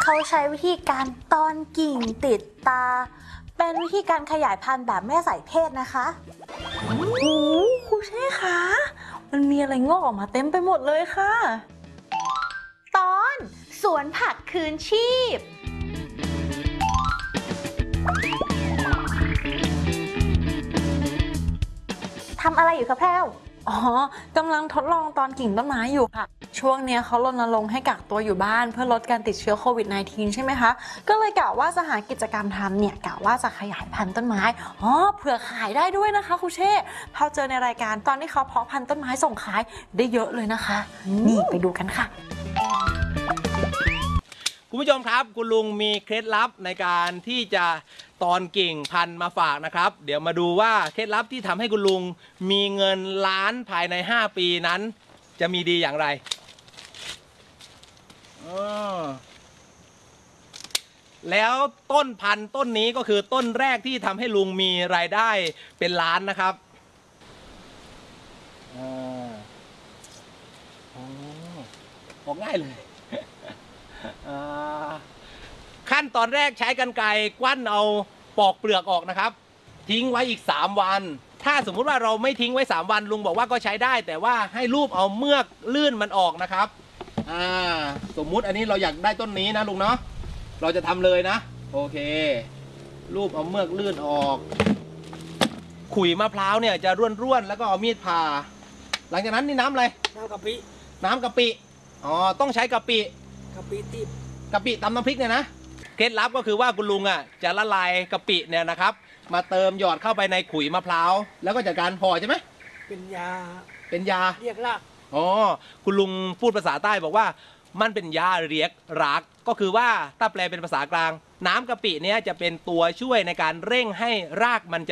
เขาใช้วิธีการตอนกิ่งติดตาเป็นวิธีการขยายพันธุ์แบบไม่ใส่เพศนะคะโอ้โหครูเช่คะมันมีอะไรงอกออกมาเต็มไปหมดเลยค่ะตอนสวนผักคืนชีพทำอะไรอยู่คะแพรวอ๋อกำลังทดลองตอนกิ่งต้นไม้อยู่ค่ะช่วงนี้เขารณรงค์ให้กักตัวอยู่บ้านเพื่อลดการติดเชื้อโควิด -19 ใช่ไหมคะก็เลยกะว่าจะหากิจกรรมทำเนี่ยกะว่าจะขยายพันธุ์ต้นไม้เผื่อขายได้ด้วยนะคะครูเช่พอเจอในรายการตอนที่เขาเพาะพันธุ์ต้นไม้ส่งขายได้เยอะเลยนะคะนี่ไปดูกันค่ะคุณผู้ชมครับคุณลุงมีเคล็ดลับในการที่จะตอนกิ่งพันธุ์มาฝากนะครับเดี๋ยวมาดูว่าเคล็ดลับที่ทำให้คุณลุงมีเงินล้านภายใน5 ปีนั้นจะมีดีอย่างไรแล้วต้นพันธุ์ต้นนี้ก็คือต้นแรกที่ทำให้ลุงมีรายได้เป็นล้านนะครับออกง่ายเลยขั้นตอนแรกใช้กรรไกรกวั้นเอาปอกเปลือกออกนะครับทิ้งไว้อีก3 วันถ้าสมมุติว่าเราไม่ทิ้งไว้3 วันลุงบอกว่าก็ใช้ได้แต่ว่าให้รูปเอาเมือกลื่นมันออกนะครับสมมุติอันนี้เราอยากได้ต้นนี้นะลุงเนาะเราจะทำเลยนะโอเครูปเอาเมือกลื่นออกขุยมะพร้าวเนี่ยจะร่วนๆแล้วก็เอามีดผ่าหลังจากนั้นนี่น้ำอะไรน้ำกะปิต้องใช้กะปิตำน้ำพริกเนี่ยนะเคล็ดลับก็คือว่าคุณลุงจะละลายกะปิเนี่ยนะครับมาเติมหยอดเข้าไปในขุยมะพร้าวแล้วก็จัดการห่อใช่ไหมเป็นยาเรียกรากคุณลุงพูดภาษาใต้บอกว่ามันเป็นยาเรียกรากก็คือว่าถ้าแปลเป็นภาษากลางน้ำกะปิเนี่ยจะเป็นตัวช่วยในการเร่งให้รากมัน